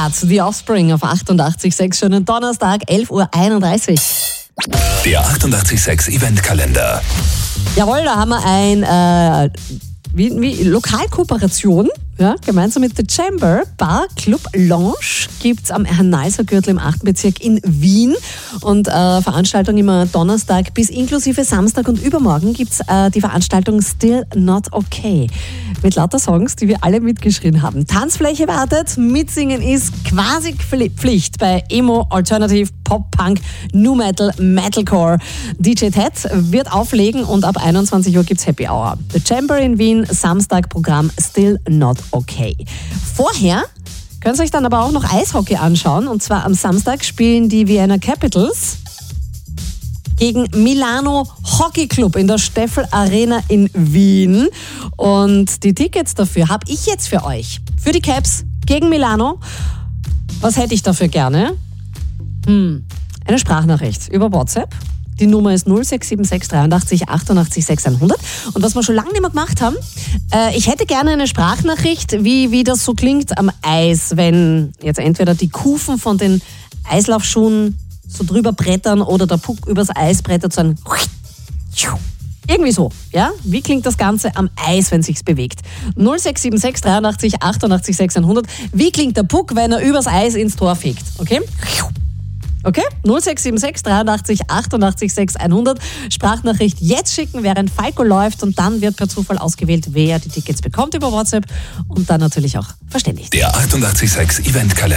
Start. The Offspring auf 88.6. Schönen Donnerstag, 11.31 Uhr. Der 88.6 Eventkalender. Jawohl, da haben wir ein Lokalkooperation. Ja, gemeinsam mit The Chamber Bar Club Lounge gibt's am Herrn-Neißer-Gürtel im 8. Bezirk in Wien. Und Veranstaltung immer Donnerstag bis inklusive Samstag und übermorgen gibt's die Veranstaltung Still Not Okay. Mit lauter Songs, die wir alle mitgeschrien haben. Tanzfläche wartet, mitsingen ist quasi Pflicht bei Emo, Alternative, Pop, Punk, Nu Metal, Metalcore. DJ Ted wird auflegen und ab 21 Uhr gibt's Happy Hour. The Chamber in Wien, Samstag Programm Still Not Okay. Vorher könnt ihr euch dann aber auch noch Eishockey anschauen. Und zwar am Samstag spielen die Vienna Capitals gegen Milano Hockey Club in der Steffel Arena in Wien. Und die Tickets dafür habe ich jetzt für euch. Für die Caps gegen Milano. Was hätte ich dafür gerne? Eine Sprachnachricht über WhatsApp. Die Nummer ist 0676 83 88 600. Und was wir schon lange nicht mehr gemacht haben, ich hätte gerne eine Sprachnachricht, wie das so klingt am Eis, wenn jetzt entweder die Kufen von den Eislaufschuhen so drüber brettern oder der Puck übers Eis brettert, so ein irgendwie so, ja? Wie klingt das Ganze am Eis, wenn sich's bewegt? 0676 83 88 600. Wie klingt der Puck, wenn er übers Eis ins Tor fegt? Okay? Okay? 0676 83 88 600. Sprachnachricht jetzt schicken, während Falco läuft und dann wird per Zufall ausgewählt, wer die Tickets bekommt über WhatsApp und dann natürlich auch verständigt. Der 88.6 Eventkalender.